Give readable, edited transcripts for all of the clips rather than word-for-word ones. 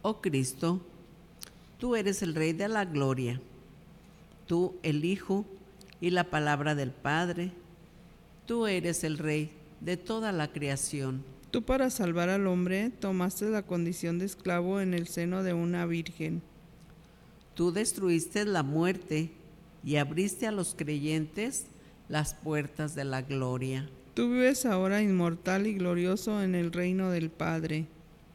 Oh Cristo, tú eres el Rey de la gloria, tú el Hijo y la palabra del Padre, tú eres el Rey de toda la creación. Tú para salvar al hombre tomaste la condición de esclavo en el seno de una virgen. Tú destruiste la muerte y abriste a los creyentes las puertas de la gloria. Tú vives ahora inmortal y glorioso en el reino del Padre.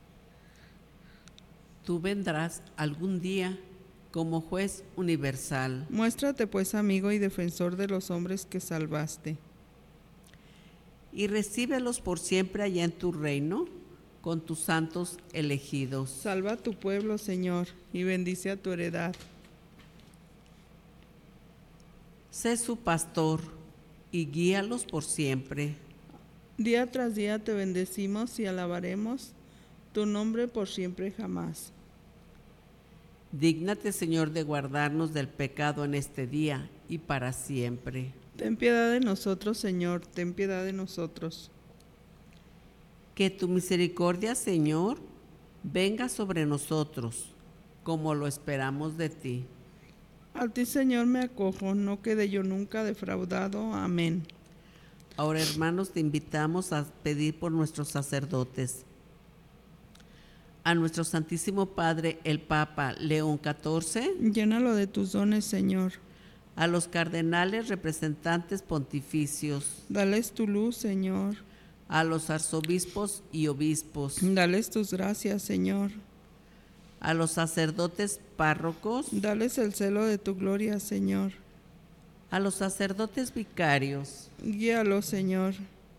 Tú vendrás algún día como juez universal. Muéstrate pues amigo y defensor de los hombres que salvaste. Y recíbelos por siempre allá en tu reino con tus santos elegidos. Salva a tu pueblo, Señor, y bendice a tu heredad. Sé su pastor y guíalos por siempre. Día tras día te bendecimos y alabaremos tu nombre por siempre jamás. Dígnate, Señor, de guardarnos del pecado en este día y para siempre. Ten piedad de nosotros, Señor, ten piedad de nosotros. Que tu misericordia, Señor, venga sobre nosotros, como lo esperamos de ti. A ti, Señor, me acojo, no quede yo nunca defraudado. Amén. Ahora, hermanos, te invitamos a pedir por nuestros sacerdotes. A nuestro Santísimo Padre, el Papa León XIV. Llénalo de tus dones, Señor. A los cardenales representantes pontificios. Dales tu luz, Señor. A los arzobispos y obispos. Dales tus gracias, Señor. A los sacerdotes párrocos. Dales el celo de tu gloria, Señor. A los sacerdotes vicarios. Guíalos, Señor.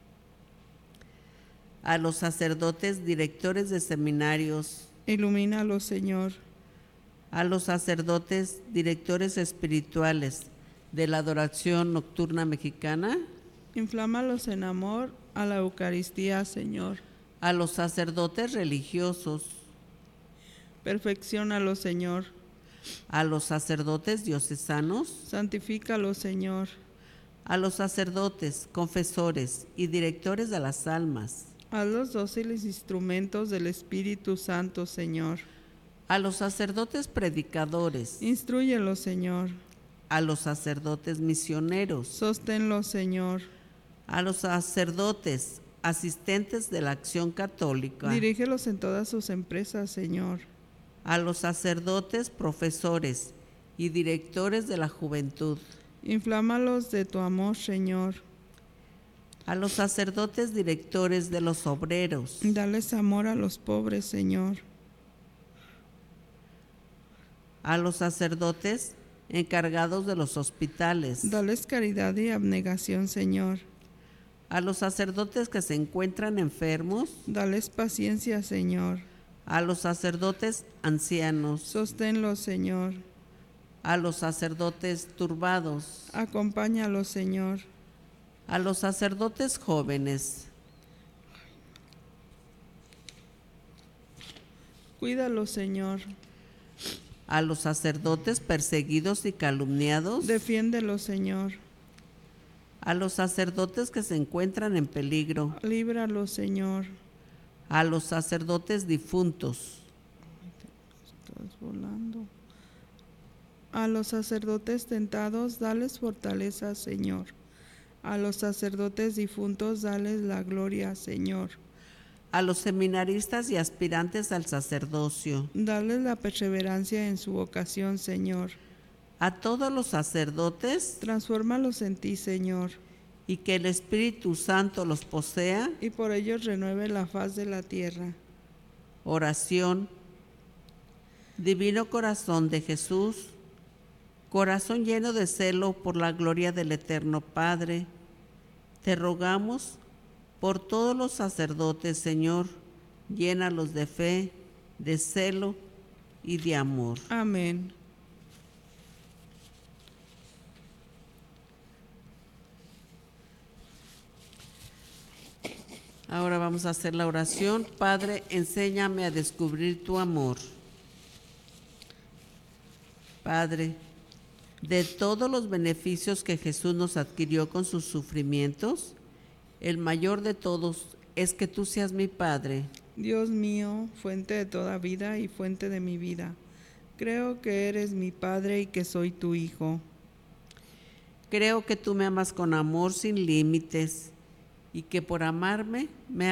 A los sacerdotes directores de seminarios. Ilumínalos, Señor. A los sacerdotes directores espirituales de la adoración nocturna mexicana. Inflámalos en amor a la Eucaristía, Señor. A los sacerdotes religiosos. Perfecciónalos, Señor. A los sacerdotes diocesanos. Santifícalos, Señor. A los sacerdotes, confesores y directores de las almas. Hazlos dóciles instrumentos del Espíritu Santo, Señor. A los sacerdotes predicadores. Instrúyelos, Señor. A los sacerdotes misioneros. Sosténlos, Señor. A los sacerdotes asistentes de la acción católica. Dirígelos en todas sus empresas, Señor. A los sacerdotes profesores y directores de la juventud. Inflámalos de tu amor, Señor. A los sacerdotes directores de los obreros. Dales amor a los pobres, Señor. A los sacerdotes encargados de los hospitales. Dales caridad y abnegación, Señor. A los sacerdotes que se encuentran enfermos. Dales paciencia, Señor. A los sacerdotes ancianos. Sosténlos, Señor. A los sacerdotes turbados. Acompáñalos, Señor. A los sacerdotes jóvenes. Cuídalos, Señor. A los sacerdotes perseguidos y calumniados. Defiéndelos, Señor. A los sacerdotes que se encuentran en peligro. Líbralos, Señor. A los sacerdotes difuntos. Estás volando. A los sacerdotes tentados, dales fortaleza, Señor. A los sacerdotes difuntos, dales la gloria, Señor. A los seminaristas y aspirantes al sacerdocio. Dales la perseverancia en su vocación, Señor. A todos los sacerdotes. Transfórmalos en ti, Señor. Y que el Espíritu Santo los posea. Y por ellos renueve la faz de la tierra. Oración. Divino corazón de Jesús, corazón lleno de celo por la gloria del Eterno Padre, te rogamos por todos los sacerdotes, Señor, llénalos de fe, de celo y de amor. Amén. Ahora vamos a hacer la oración. Padre, enséñame a descubrir tu amor. Padre, de todos los beneficios que Jesús nos adquirió con sus sufrimientos, el mayor de todos es que tú seas mi Padre. Dios mío, fuente de toda vida y fuente de mi vida, creo que eres mi Padre y que soy tu Hijo. Creo que tú me amas con amor sin límites y que por amarme me